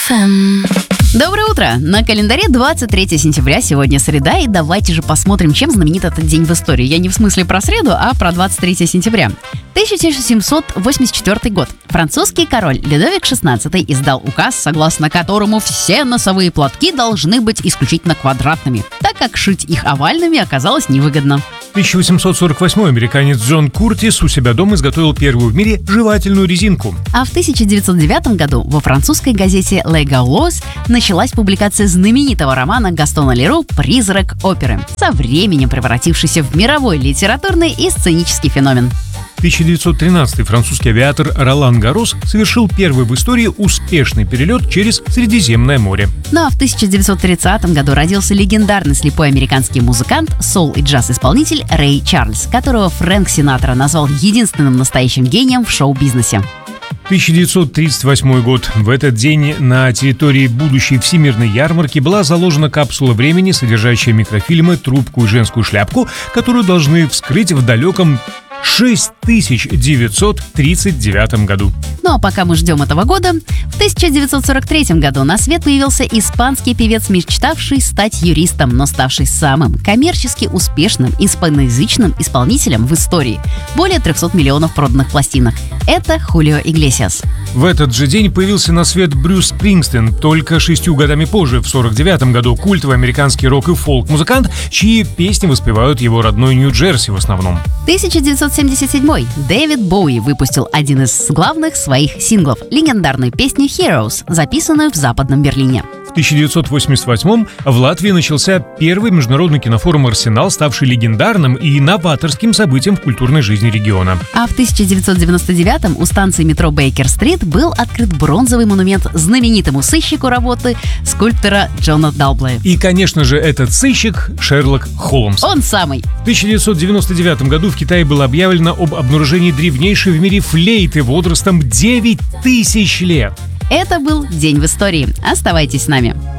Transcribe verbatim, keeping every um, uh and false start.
эф эм. Доброе утро! На календаре двадцать третье сентября, сегодня среда, и давайте же посмотрим, чем знаменит этот день в истории. Я не в смысле про среду, а про двадцать третье сентября. тысяча семьсот восемьдесят четвёртый год. Французский король Людовик шестнадцатый издал указ, согласно которому все носовые платки должны быть исключительно квадратными, так как шить их овальными оказалось невыгодно. тысяча восемьсот сорок восьмой американец Джон Куртис у себя дома изготовил первую в мире жевательную резинку. А в тысяча девятьсот девятом году во французской газете «Le Gaulois» началась публикация знаменитого романа Гастона Леру «Призрак оперы», со временем превратившийся в мировой литературный и сценический феномен. тысяча девятьсот тринадцатый французский авиатор Ролан Гаррос совершил первый в истории успешный перелет через Средиземное море. Ну а в тысяча девятьсот тридцатом году родился легендарный слепой американский музыкант, соул- и джаз-исполнитель Рэй Чарльз, которого Фрэнк Синатра назвал единственным настоящим гением в шоу-бизнесе. тысяча девятьсот тридцать восьмой год. В этот день на территории будущей всемирной ярмарки была заложена капсула времени, содержащая микрофильмы, трубку и женскую шляпку, которую должны вскрыть в далеком шесть тысяч девятьсот тридцать девятом году. Ну а пока мы ждем этого года, в тысяча девятьсот сорок третьем году на свет появился испанский певец, мечтавший стать юристом, но ставший самым коммерчески успешным испаноязычным исполнителем в истории. Более трехсот миллионов проданных пластинок. Это Хулио Иглесиас. В этот же день появился на свет Брюс Спрингстин. Только шестью годами позже, в сорок девятом году, культовый американский рок- и фолк-музыкант, чьи песни воспевают его родной Нью-Джерси в основном. тысяча девятьсот семьдесят седьмой. Дэвид Боуи выпустил один из главных своих синглов – легендарную песню «Heroes», записанную в Западном Берлине. В тысяча девятьсот восемьдесят восьмом в Латвии начался первый международный кинофорум «Арсенал», ставший легендарным и новаторским событием в культурной жизни региона. А в тысяча девятьсот девяносто девятом у станции метро Бейкер-стрит был открыт бронзовый монумент знаменитому сыщику работы скульптора Джона Далблея. И, конечно же, этот сыщик — Шерлок Холмс. Он самый. В тысяча девятьсот девяносто девятом году в Китае было объявлено об обнаружении древнейшей в мире флейты возрастом девять тысяч лет. Это был День в истории. Оставайтесь с нами.